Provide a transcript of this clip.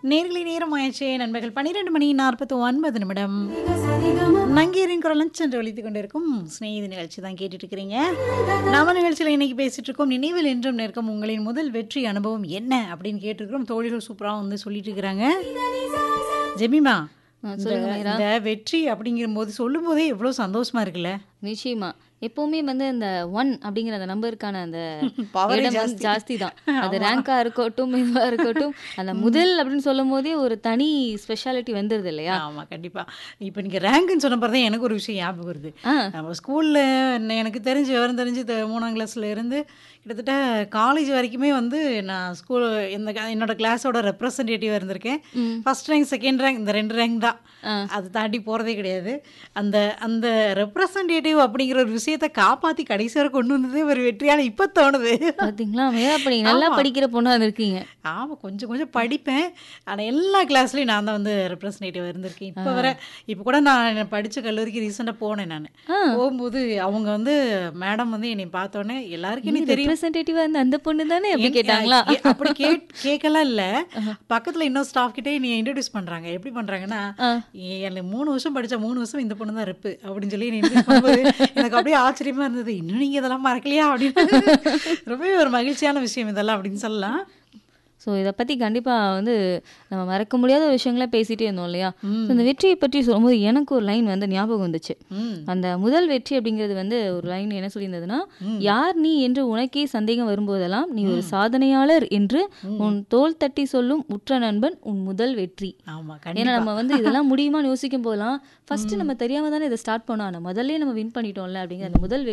நேர்களை நேரம் ஆயிடுச்சு நண்பர்கள் 12 மணி 49 நிமிடம். நங்கீரின் குரலன் சென்று ஒலித்துக் கொண்டிருக்கும் ஸ்நேகிதி நிகழ்ச்சி தான் கேட்டுட்டு இருக்கிறீங்க. நம்ம நிகழ்ச்சியில் இன்னைக்கு பேசிட்டு இருக்கோம் நினைவில் என்றும் நிற்கும் உங்களின் முதல் வெற்றி அனுபவம் என்ன அப்படின்னு கேட்டிருக்கிறோம். தோழிகள் சூப்பராக வந்து சொல்லிட்டு இருக்கிறாங்க. ஜெமிமா, இந்த வெற்றி அப்படிங்கிற போது சொல்லும் போதே எவ்வளவு சந்தோஷமா இருக்குல்ல. நிச்சயமா எப்பவுமே வந்து இந்த 1 அப்படிங்கிற அந்த நம்பருக்கான அந்த Power இடம் வந்து ஜாஸ்தி தான். அது ரேங்கா இருக்கட்டும் இதுவா இருக்கட்டும் அந்த முதல் அப்படின்னு சொல்லும் போதே ஒரு தனி ஸ்பெஷாலிட்டி வந்துருது இல்லையா? ஆமா, கண்டிப்பா. இப்போ நீங்க ரேங்க்னு சொன்ன பிறகு தான் எனக்கு ஒரு விஷயம் ஞாபகம் வருது. நம்ம ஸ்கூல்ல எனக்கு தெரிஞ்சு விவரம் தெரிஞ்சு 3ஆம் கிளாஸ்ல இருந்து கிட்டத்தட்ட காலேஜ் வரைக்குமே வந்து நான் ஸ்கூல் என்னோட கிளாஸோட ரெப்ரசன்டேட்டிவாக இருந்திருக்கேன். ஃபர்ஸ்ட் ரேங்க், செகண்ட் ரேங்க், இந்த 2 ரேங்க் தான். அது தாண்டி போகிறதே கிடையாது. அந்த அந்த ரெப்ரசன்டேட்டிவ் அப்படிங்கிற ஒரு விஷயத்தை காப்பாற்றி கடைசி வரை கொண்டு வந்ததே ஒரு வெற்றியான இப்போ தோணுது. பார்த்தீங்களா? மேலாப்படி நல்லா படிக்கிற பொண்ணா இருந்திருக்கீங்க. ஆமாம், கொஞ்சம் கொஞ்சம் படிப்பேன். ஆனால் எல்லா கிளாஸ்லேயும் நான் தான் வந்து ரெப்ரசன்டேட்டிவாக இருந்திருக்கேன் இப்போ வர. இப்போ கூட நான் படித்த கல்லூரிக்கு ரீசெண்டாக போனேன். நான் போகும்போது அவங்க வந்து மேடம் வந்து என்னை பார்த்தோன்னே எல்லாருக்கும் எனக்கு தெரியும் ரெப்ரசன்டேட்டிவா இருந்த அந்த பொண்ணு தானே எப்படி கேட்டாங்களா? அப்படி கேட்கலாம் இல்லை. பக்கத்தில் இன்னொரு ஸ்டாஃப் கிட்டே நீ இன்ட்ரடியூஸ் பண்ணுறாங்க. எப்படி பண்ணுறாங்கன்னா, எனக்கு 3 வருஷம் படித்தா 3 வருஷம் இந்த பொண்ணு தான் ரெப்பு அப்படின்னு சொல்லி இன்ட்ரடியூஸ் பண்ணும்போது எனக்கு அப்படியே ஆச்சரியமா இருந்தது. இன்னும் நீங்கள் இதெல்லாம் மறக்கலையா அப்படின்னு. ரொம்பவே ஒரு மகிழ்ச்சியான விஷயம் இதெல்லாம் அப்படின்னு சொல்லலாம். ஸோ இதை பற்றி கண்டிப்பாக வந்து நம்ம மறக்க முடியாத விஷயங்கள பேசிகிட்டே இருந்தோம் இல்லையா? ஸோ இந்த வெற்றியை பற்றி சொல்லும்போது எனக்கு ஒரு லைன் வந்து ஞாபகம் வந்துச்சு. அந்த முதல் வெற்றி அப்படிங்கிறது வந்து ஒரு லைன் என்ன சொல்லியிருந்ததுன்னா, யார் நீ என்று உனக்கே சந்தேகம் வரும்போதெல்லாம் நீ ஒரு சாதனையாளர் என்று உன் தோள் தட்டி சொல்லும் உற்ற நண்பன் உன் முதல் வெற்றி. ஏன்னா நம்ம வந்து இதெல்லாம் முடியுமான்னு யோசிக்கும் போதெல்லாம் ஃபர்ஸ்ட் நம்ம தெரியாம தானே இதை ஸ்டார்ட் பண்ணோம். ஆனால் முதல்ல நம்ம வின் பண்ணிட்டோம்ல அப்படிங்கிற அந்த முதல்